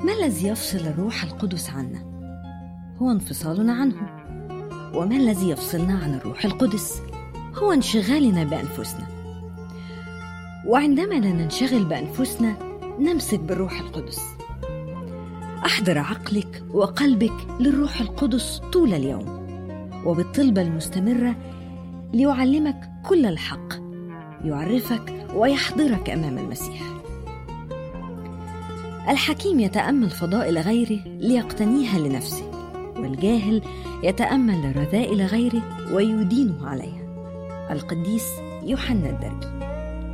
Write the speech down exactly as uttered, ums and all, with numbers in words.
ما الذي يفصل الروح القدس عنا؟ هو انفصالنا عنه. وما الذي يفصلنا عن الروح القدس؟ هو انشغالنا بأنفسنا. وعندما لا ننشغل بأنفسنا نمسك بالروح القدس. أحضر عقلك وقلبك للروح القدس طول اليوم، وبالطلبة المستمرة ليعلمك كل الحق، يعرفك ويحضرك أمام المسيح. الحكيم يتأمل فضائل غيره ليقتنيها لنفسه، والجاهل يتأمل رذائل غيره ويدينه عليها. القديس يوحنا الدرجي.